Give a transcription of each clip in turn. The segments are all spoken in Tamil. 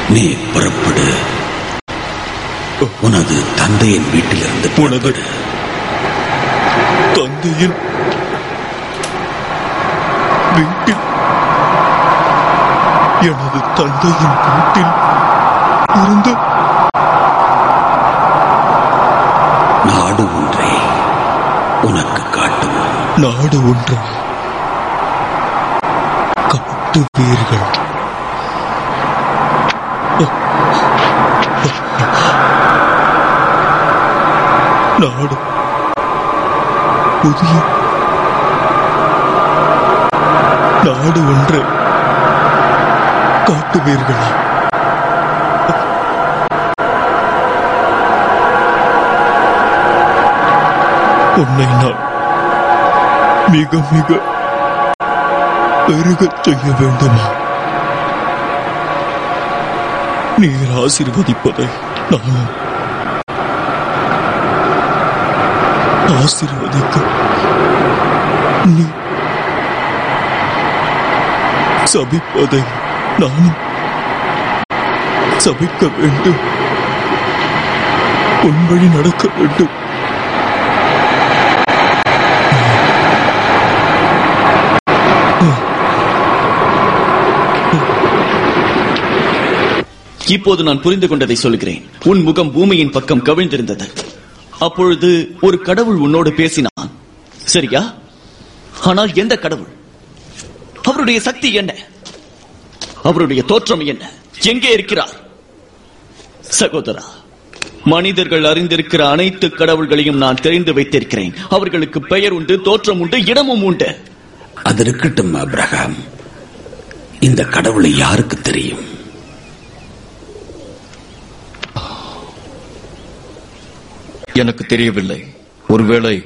நீ புறப்படு. உனது தந்தையின் வீட்டிலிருந்து புறப்படு. தந்தையின் வீட்டில்? எனது தந்தையின் வீட்டில் இருந்து? நாடு ஒன்றை உனக்கு காட்டுவோம். நாடு ஒன்றை காட்டுவீர்கள்? நாடு புதிய நாடு ஒன்றை காட்டுவீர்களா? உன்னை நான் மிக மிக பெருகச் செய்ய வேண்டுமா? நீர் ஆசீர்வதிப்பதை நானும் ஆசீர்வதிக்க, நீ சபிப்பதை நானும் சபிக்க வேண்டும். உன் வழி நடக்க வேண்டும். இப்போது நான் புரிந்து கொண்டதை சொல்கிறேன். உன் முகம் பூமியின் பக்கம் கவிழ்ந்திருந்தது. அப்பொழுது ஒரு கடவுள் உன்னோடு பேசினான், சரியா? ஆனால் எந்த கடவுள்? அவருடைய சக்தி என்ன? அவருடைய தோற்றம் என்ன? எங்கே இருக்கிறார்? சகோதரா, மனிதர்கள் அறிந்திருக்கிற அனைத்து கடவுள்களையும் நான் தெரிந்து வைத்திருக்கிறேன். அவர்களுக்கு பெயர் உண்டு, தோற்றம் உண்டு, இடமும் உண்டு. அது இருக்கட்டும் ஆபிரகாம், இந்த கடவுளை யாருக்கு தெரியும்? எனக்கு தெரியவில்லை. ஒருவேளை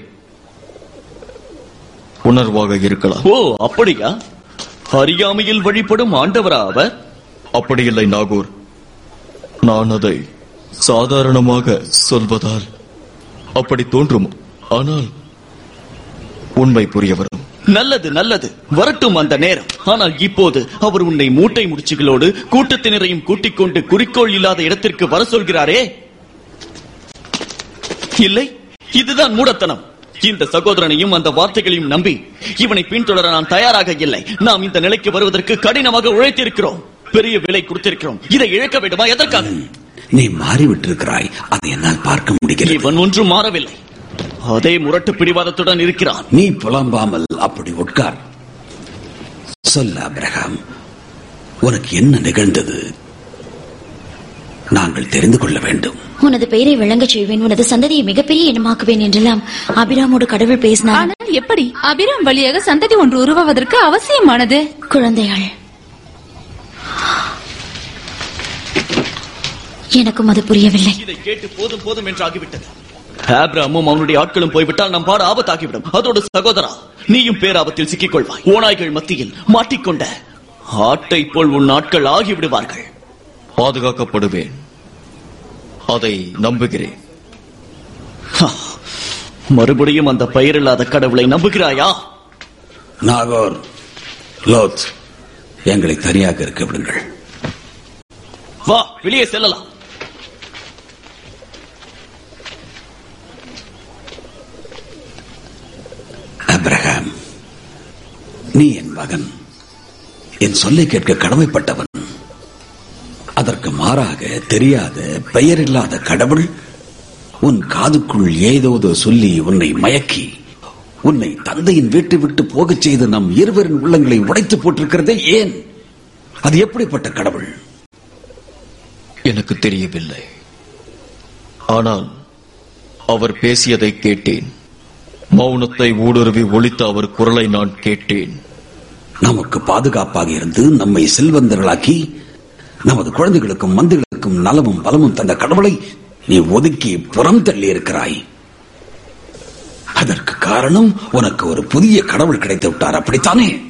உணர்வாக இருக்கலாம். ஓ, அப்படியா? அறியாமையில் வழிபடும் ஆண்டவரா அவர்? அப்படியில்லை நாகூர். நான் அதை சாதாரணமாக சொல்வதால் அப்படி தோன்றும். ஆனால் உண்மை புரிய வரும். நல்லது நல்லது, வரட்டும் அந்த நேரம். ஆனால் இப்போது அவர் உன்னை மூட்டை முடிச்சுகளோடு கூட்டத்தினரையும் கூட்டிக் கொண்டு குறிக்கோள் இல்லாத இடத்திற்கு வர சொல்கிறாரே. இல்லை, இதுதான் மூடத்தனம். இந்த சகோதரனையும் அந்த வார்த்தைகளையும் நம்பி இவனை பின்தொடர நான் தயாராக இல்லை. நாம் இந்த நிலைக்கு வருவதற்கு கடினமாக உழைத்திருக்கிறோம், பெரிய விலை கொடுத்திருக்கிறோம். இதை இழக்க வேண்டுமா? எதற்காக? நீ மாறிவிட்டிருக்கிறாய், அதை என்னால் பார்க்க முடிகிறது. இவன் ஒன்றும் மாறவில்லை, அதே முரட்டு பிடிவாதத்துடன் இருக்கிறான். நீ புலம்பாமல் அப்படி உட்கார். சொல்ல ஆபிரகாம், உனக்கு என்ன நிகழ்ந்தது? நாங்கள் தெரிந்து கொள்ள வேண்டும். உனது பெயரை விளங்கச் செய்வேன், உனது சந்ததியை மிகப்பெரிய இனமாக்குவேன் என்றெல்லாம் அபிராமோடு கடவுள் பேசினார். ஆனால் எப்படி அபிராம் வழியாக சந்ததி ஒன்று உருவாவதற்கு அவசியமானது? குழந்தைகள். எனக்கும் அது புரியவில்லை. இதை கேட்டு போதும் போதும் என்று ஆகிவிட்டது. ஆபிரகாமும் அவனுடைய ஆட்களும் போய்விட்டால் நம் பாடு ஆபத்தாகிவிடும். அதோடு சகோதரா, நீயும் பேராபத்தில் சிக்கிக் கொள்வாய். ஓநாய்கள் மத்தியில் மாட்டிக்கொண்ட ஆட்டை போல் உன் ஆட்கள் ஆகிவிடுவார்கள். பாதுகாக்கப்படுவேன், அதை நம்புகிறேன். மறுபடியும் அந்த பெயரில்லாத கடவுளை நம்புகிறாயா? நாகோர், லோத், எங்களை தனியாக இருக்க விடுங்கள். வா, வெளியே செல்லலாம். ஆபிரகாம், நீ என் மகன், என் சொல்லை கேட்க கடமைப்பட்டவன். அதற்கு மாறாக தெரியாத பெயரில்லாத கடவுள் உன் காதுக்குள் ஏதோ சொல்லி உன்னை மயக்கி உன்னை தந்தையின் வீட்டை விட்டு போகச் செய்து நம் இருவரின் உள்ளங்களை உடைத்து போட்டிருக்கிறதே. ஏன்? அது எப்படிப்பட்ட கடவுள்? எனக்கு தெரியவில்லை. ஆனால் அவர் பேசியதை கேட்டேன். மௌனத்தை ஊடுருவி ஒலித்த அவர் குரலை நான் கேட்டேன். நமக்கு பாதுகாப்பாக இருந்து நம்மை செல்வந்தர்களாக்கி நமது குழந்தைகளுக்கும் மந்திகளுக்கும் நலமும் பலமும் தந்த கடவுளை நீ ஒதுக்கி புறம் தள்ளி இருக்கிறாய். அதற்கு காரணம் உனக்கு ஒரு புதிய கடவுள் கிடைத்து விட்டார், அப்படித்தானே?